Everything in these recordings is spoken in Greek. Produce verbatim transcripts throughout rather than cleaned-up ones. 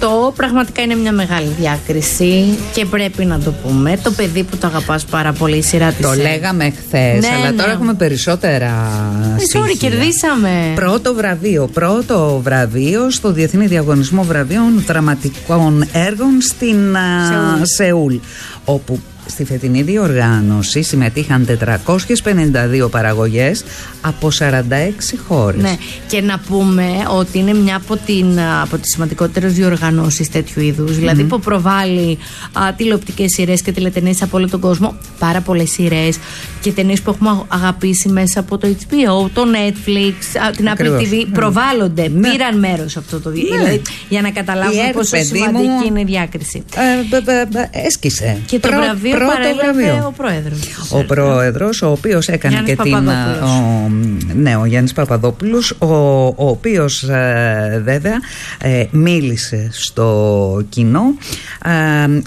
Αυτό πραγματικά είναι μια μεγάλη διάκριση και πρέπει να το πούμε. Το παιδί που το αγαπάς πάρα πολύ, η σειρά της. Το λέγαμε χθες, ναι, αλλά ναι. Τώρα έχουμε περισσότερα στοιχεία. Sorry, κερδίσαμε. Πρώτο βραβείο, πρώτο βραβείο στο Διεθνή Διαγωνισμό Βραβείων Δραματικών Έργων στην Σεούλ, Σεούλ όπου στη φετινή διοργάνωση συμμετείχαν τετρακόσιες πενήντα δύο παραγωγές από σαράντα έξι χώρες. Ναι, και να πούμε ότι είναι μια από, την, από τις σημαντικότερες διοργανώσεις τέτοιου είδους. Mm-hmm. Δηλαδή που προβάλλει α, τηλεοπτικές σειρές και τηλετενίες από όλο τον κόσμο. Πάρα πολλές σειρές και ταινίες που έχουμε αγαπήσει μέσα από το έιτς μπι ο, το Netflix, α, την Ακριβώς. Apple τι βι. Mm. Προβάλλονται, ναι. Πήραν μέρος σε αυτό το βίντεο. Ναι. Δηλαδή, για να καταλάβουμε πόσο σημαντική μου... είναι η διάκριση. Ε, μπ, μπ, μπ, έσκησε. Και το Πρω... βραβείο παρέλαβε ο πρόεδρος. Ο πρόεδρος, ο οποίος έκανε Γιάννης και την. Ο, ναι, ο Γιάννης Παπαδόπουλος, ο, ο οποίος ε, βέβαια ε, μίλησε στο κοινό. Ε,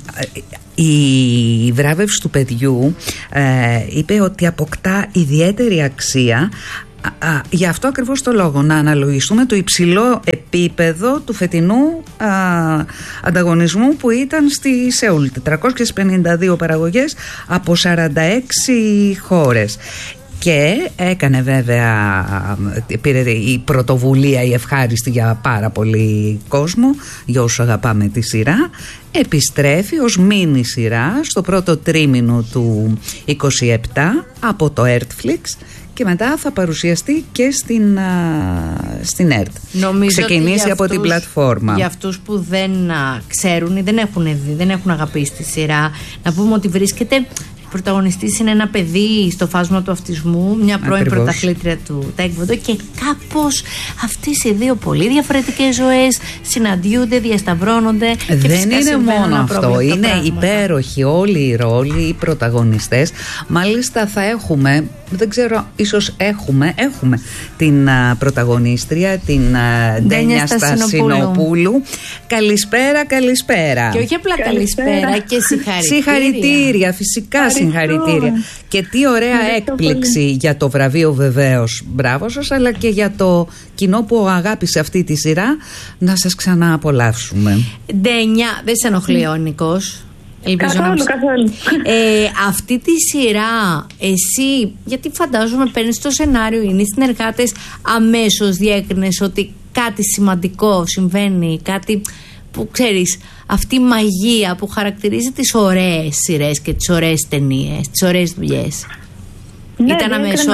η βράβευση του παιδιού ε, είπε ότι αποκτά ιδιαίτερη αξία. Α, γι' αυτό ακριβώς το λόγο να αναλογιστούμε το υψηλό επίπεδο του φετινού α, ανταγωνισμού που ήταν στη Σεούλ. τετρακόσιες πενήντα δύο παραγωγές από σαράντα έξι χώρες. Και έκανε βέβαια, πήρε η πρωτοβουλία η ευχάριστη για πάρα πολύ κόσμο, για όσους αγαπάμε τη σειρά. Επιστρέφει ως μίνι σειρά στο πρώτο τρίμηνο του είκοσι επτά από το Netflix και μετά θα παρουσιαστεί και στην, α, στην ΕΡΤ. Νομίζω ξεκινήσει από αυτούς, την πλατφόρμα. Για αυτούς που δεν α, ξέρουν ή δεν έχουν δει, δεν έχουν αγαπήσει τη σειρά, να πούμε ότι βρίσκεται... Πρωταγωνιστής είναι ένα παιδί στο φάσμα του αυτισμού, μια πρώην πρωταθλήτρια του τάικβοντο και κάπως αυτές οι δύο πολύ διαφορετικές ζωές συναντιούνται, διασταυρώνονται. Και δεν είναι μόνο αυτό, είναι υπέροχοι όλοι οι ρόλοι, οι πρωταγωνιστές. Μάλιστα θα έχουμε, δεν ξέρω, ίσως έχουμε, έχουμε την α, πρωταγωνίστρια, την α, Ντένια Στασινοπούλου. Καλησπέρα, καλησπέρα. Και όχι απλά καλησπέρα, καλησπέρα και συγχαρητήρια. Συγχαρητήρια, φυσικά συγχαρητήρια. Και τι ωραία έκπληξη πολύ. Για το βραβείο βεβαίως, μπράβο σας, αλλά και για το κοινό που αγάπησε αυτή τη σειρά, να σας ξανά απολαύσουμε. Ντένια, δεν σε ενοχλεί ο Νικός? Ελπίζω καθόλου, να... καθόλου. Ε, αυτή τη σειρά εσύ, γιατί φαντάζομαι παίρνεις το σενάριο, είναι οι συνεργάτες, αμέσως διέκρινες ότι κάτι σημαντικό συμβαίνει, κάτι που ξέρεις, αυτή η μαγεία που χαρακτηρίζει τις ωραίες σειρές και τις ωραίες ταινίες, τις ωραίες δουλειές. Ναι, ήταν αμέσως.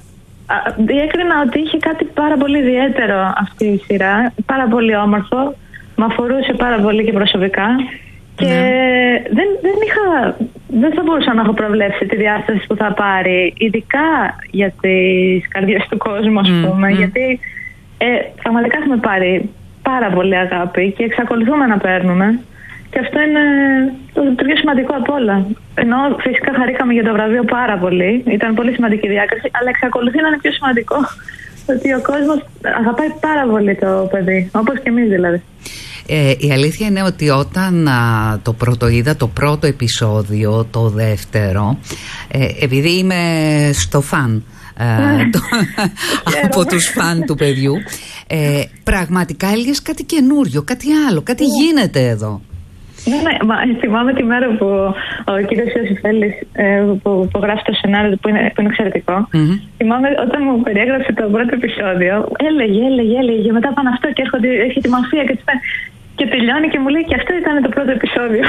Διέκρινα ότι είχε κάτι πάρα πολύ ιδιαίτερο αυτή η σειρά, πάρα πολύ όμορφο, με αφορούσε πάρα πολύ και προσωπικά. Και ναι. δεν, δεν, είχα, δεν θα μπορούσα να έχω προβλέψει τη διάσταση που θα πάρει, ειδικά για τις καρδιές του κόσμου, ας πούμε, mm, mm. γιατί ε, πραγματικά έχουμε πάρει πάρα πολύ αγάπη και εξακολουθούμε να παίρνουμε. Και αυτό είναι το, το πιο σημαντικό απ' όλα. Ενώ φυσικά χαρήκαμε για το βραβείο πάρα πολύ, ήταν πολύ σημαντική διάκριση, αλλά εξακολουθεί να είναι πιο σημαντικό ότι ο κόσμος αγαπάει πάρα πολύ το παιδί, όπως και εμείς δηλαδή. Ε, η αλήθεια είναι ότι όταν α, το πρώτο είδα, το πρώτο επεισόδιο, το δεύτερο, ε, επειδή είμαι στο φαν ε, το, από τους φαν του παιδιού, ε, πραγματικά έλεγες κάτι καινούριο, κάτι άλλο, κάτι γίνεται εδώ. Ναι, ναι, μα θυμάμαι τη μέρα που ο κύριος Ιωσήφελης ε, που, που γράφει το σενάριο που είναι, που είναι εξαιρετικό. Mm-hmm. Θυμάμαι όταν μου περιέγραψε το πρώτο επεισόδιο, έλεγε, έλεγε, έλεγε, μετά πάνε αυτό και έρχονται, έχει τη μαφία και, και τελειώνει και μου λέει και αυτό ήταν το πρώτο επεισόδιο.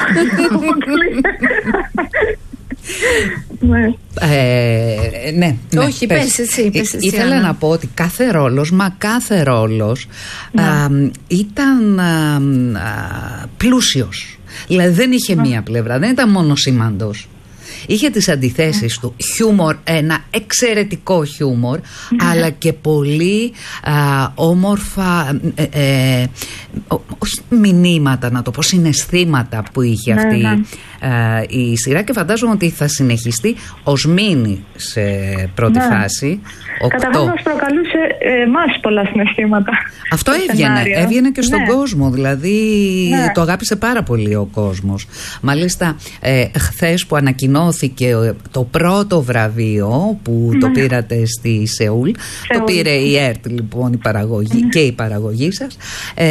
Ναι. Ε, ναι, ναι, όχι, πες, πες εσύ, πες εσύ. Ήθελα Άννα. να πω ότι κάθε ρόλος, μα κάθε ρόλος ναι. α, ήταν α, α, πλούσιος. Δηλαδή δεν είχε ναι. μία πλευρά, δεν ήταν μόνο σήμαντος. Είχε τις αντιθέσεις mm. του, χιούμορ, ένα εξαιρετικό χιούμορ, mm. αλλά και πολύ α, όμορφα, ε, ε, όχι μηνύματα να το πω, συναισθήματα που είχε mm. αυτή mm. α, η σειρά και φαντάζομαι ότι θα συνεχιστεί ως μίνι σε πρώτη mm. φάση. Κατά βάση μας προκαλούσε εμάς πολλά συναισθήματα. Αυτό έβγαινε, έβγαινε και στον ναι. κόσμο, δηλαδή ναι. το αγάπησε πάρα πολύ ο κόσμος. Μάλιστα ε, χθες που ανακοινώθηκε το πρώτο βραβείο που ναι. το πήρατε στη Σεούλ, Σεούλ, το πήρε η ΕΡΤ λοιπόν η παραγωγή, ναι. και η παραγωγή σας, ε,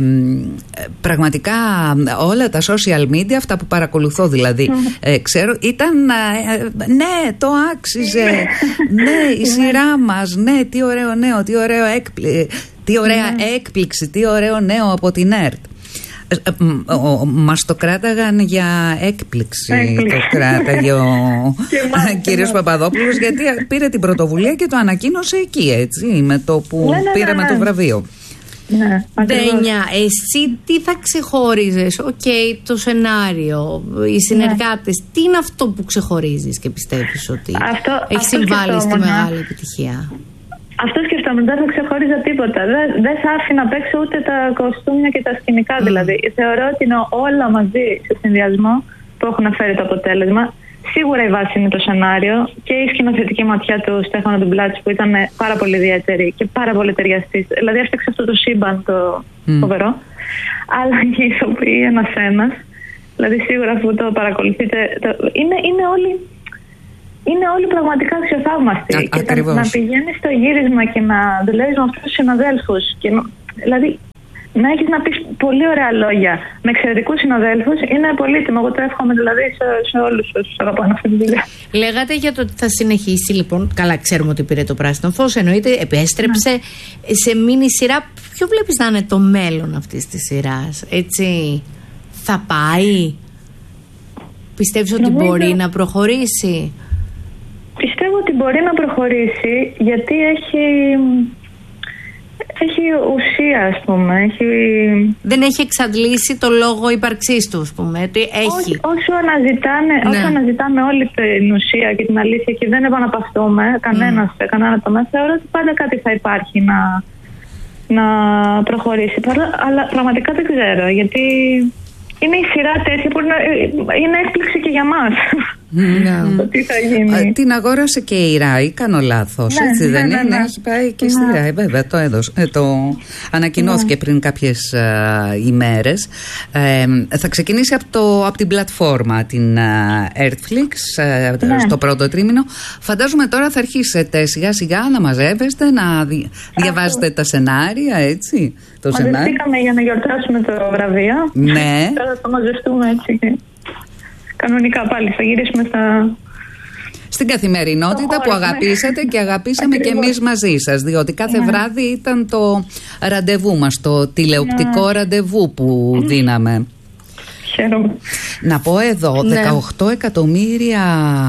πραγματικά όλα τα social media, αυτά που παρακολουθώ δηλαδή, mm. ε, ξέρω, ήταν ε, ναι, το άξιζε, ναι, η σειρά μας, ναι, τι ωραίο νέο, τι, ωραίο έκπλη, τι ωραία mm. έκπληξη, τι ωραίο νέο από την ΕΡΤ. Μας το κράταγαν για έκπληξη. έκπληξη. Το κράταγε ο κύριος Παπαδόπουλος, γιατί πήρε την πρωτοβουλία και το ανακοίνωσε εκεί, έτσι, με το που ναι, ναι, πήραμε ναι, ναι. το βραβείο. Ναι, Ντένια, εσύ τι θα ξεχώριζες? Οκ, okay, το σενάριο, οι συνεργάτες, ναι. τι είναι αυτό που ξεχωρίζεις και πιστεύεις ότι αυτό, έχει αυτό συμβάλει στη μεγάλη επιτυχία? Αυτό σκεφτόμουν, δεν θα ξεχώριζα τίποτα. Δεν, δεν θα άφηνα απ' έξω ούτε τα κοστούμια και τα σκηνικά mm. δηλαδή. Θεωρώ ότι είναι όλα μαζί σε συνδυασμό που έχουν φέρει το αποτέλεσμα. Σίγουρα η βάση είναι το σενάριο και η σκηνοθετική ματιά του Στέφανο Ντουμπλάτση που ήταν πάρα πολύ ιδιαίτερη και πάρα πολύ ταιριαστή. Δηλαδή έφτιαξε αυτό το σύμπαν το mm. φοβερό. Αλλά και οι ηθοποιοί ένα-ένα. Δηλαδή σίγουρα αφού το παρακολουθείτε. Το, είναι, είναι όλοι. Είναι όλοι πραγματικά αξιοθαύμαστοι. Α, και τα, να πηγαίνει στο γύρισμα και να δουλεύει με αυτού του συναδέλφου. Δηλαδή, να έχει να πει πολύ ωραία λόγια με εξαιρετικούς συναδέλφους είναι πολύτιμο. Εγώ το εύχομαι δηλαδή σε, σε όλους όσους αγαπάνε αυτή τη δουλειά. Λέγατε για το ότι θα συνεχίσει, λοιπόν. Καλά, ξέρουμε ότι πήρε το πράσινο φως. Εννοείται, επέστρεψε ναι. σε μίνι σειρά. Ποιο βλέπει να είναι το μέλλον αυτή τη σειρά, έτσι? Θα πάει? Πιστεύεις ότι Νομίζω... μπορεί να προχωρήσει? Πιστεύω ότι μπορεί να προχωρήσει γιατί έχει, έχει ουσία, ας πούμε. Έχει... Δεν έχει εξαντλήσει το λόγο ύπαρξής του, ας πούμε. Ότι έχει. Ό, όσο, αναζητάνε, ναι. όσο αναζητάμε όλη την ουσία και την αλήθεια και δεν επαναπαυθούμε κανένας σε mm. κανένα τομέα, θεωρώ ότι πάντα κάτι θα υπάρχει να, να προχωρήσει. Αλλά πραγματικά δεν ξέρω, γιατί είναι η σειρά τέτοια που είναι, είναι έκπληξη και για μας. Ναι. Το τι θα γίνει. Την αγόρασε και η ΡΑΗ, κάνω λάθος, ναι, έτσι δεν ναι, ναι, είναι? Ναι. Έχει πάει και ναι. στη ΡΑΗ, βέβαια, το έδωσε. Ε, το ανακοινώθηκε ναι. πριν κάποιες uh, ημέρες. Ε, θα ξεκινήσει από, το, από την πλατφόρμα, την uh, Netflix, uh, ναι. στο πρώτο τρίμηνο. Φαντάζομαι τώρα θα αρχίσετε σιγά σιγά να μαζεύεστε, να δι, διαβάζετε τα σενάρια, έτσι. Το μαζευτήκαμε για να γιορτάσουμε το βραβείο. Ναι. Τώρα θα μαζευτούμε έτσι και... Κανονικά πάλι θα γυρίσουμε στα... στην καθημερινότητα που αγαπήσατε και αγαπήσαμε και εμείς μαζί σας, διότι κάθε ναι. βράδυ ήταν το ραντεβού μας, το τηλεοπτικό ναι. ραντεβού που δίναμε. Χαίρομαι. Να πω εδώ, ναι. δεκαοκτώ εκατομμύρια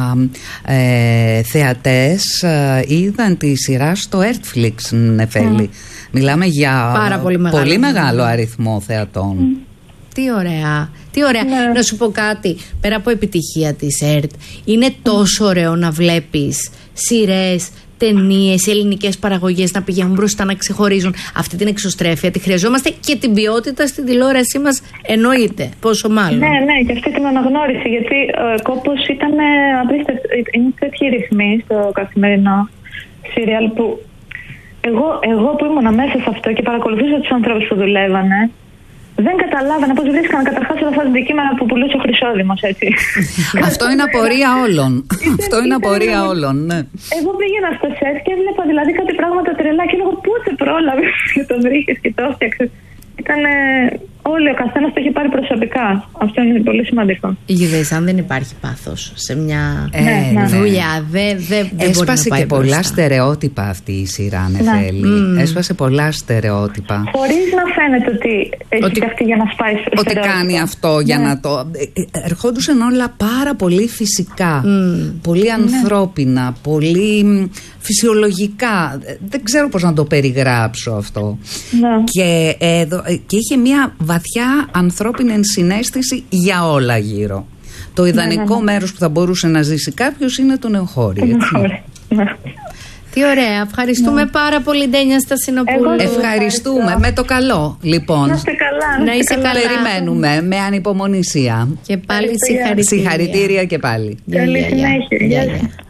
ε, θεατές ε, είδαν τη σειρά στο Netflix, Νεφέλη. Mm. Μιλάμε για Πάρα πολύ μεγάλο, πολύ μεγάλο αριθμό θεατών. Mm. Τι ωραία, τι ωραία. Ναι. Να σου πω κάτι, πέρα από επιτυχία της ΕΡΤ, είναι τόσο ωραίο να βλέπεις σειρές, ταινίες, ελληνικές παραγωγές να πηγαίνουν μπροστά, να ξεχωρίζουν. Αυτή την εξωστρέφεια τη χρειαζόμαστε και την ποιότητα στην τηλεόρασή μας, εννοείται. Πόσο μάλλον. Ναι, ναι, και αυτή την αναγνώριση. Γιατί ο κόπος ήταν απίστευτο. Είναι τέτοιοι ρυθμοί στο καθημερινό σύριαλ που εγώ, εγώ που ήμουν μέσα σε αυτό και παρακολουθούσα τους ανθρώπους που δουλεύανε. Δεν καταλάβαινα πώς βρίσκαν καταρχάς όλα αυτά τα αντικείμενα που πουλούσε ο Χρυσόδημος, έτσι. Αυτό είναι απορία όλων. Αυτό είναι απορία όλων, ναι. Εγώ πήγαινα στο σετ και έβλεπα δηλαδή κάτι πράγματα τρελά και έλεγα πού σε πρόλαβες και το βρήκες και το έφτιαξες. Ήταν όλοι, ο καθένας το είχε πάρει προσωπικά. Αυτό είναι πολύ σημαντικό. Είδες, αν δεν υπάρχει πάθος σε μια ε, ναι, δουλειά, δεν δε, δε έσπασε και πολλά μπροστά. Στερεότυπα αυτή η σειρά, Νεφέλη. Ναι. Mm. Έσπασε πολλά στερεότυπα. Χωρίς να φαίνεται ότι έχει ότι, αυτή για να σπάει στερεότυπα. Ότι κάνει αυτό για ναι. να το... Ερχόντουσαν όλα πάρα πολύ φυσικά, mm. πολύ ανθρώπινα, ναι. πολύ φυσιολογικά. Δεν ξέρω πώς να το περιγράψω αυτό. Ναι. Και, εδώ, και είχε μια βαθιά ανθρώπινη ενσυναίσθηση για όλα γύρω. Το ιδανικό ναι, ναι, ναι. μέρος που θα μπορούσε να ζήσει κάποιος είναι το νεοχώρι. Ναι. Τι ωραία. Ευχαριστούμε ναι. πάρα πολύ, Ντένια Στασινοπούλου. Ευχαριστούμε. Ευχαριστώ. Με το καλό, λοιπόν. Να είστε καλά. Να είστε καλά. Περιμένουμε με ανυπομονησία. Και πάλι συγχαρητήρια. Συγχαρητήρια και πάλι. Καλή συνέχεια.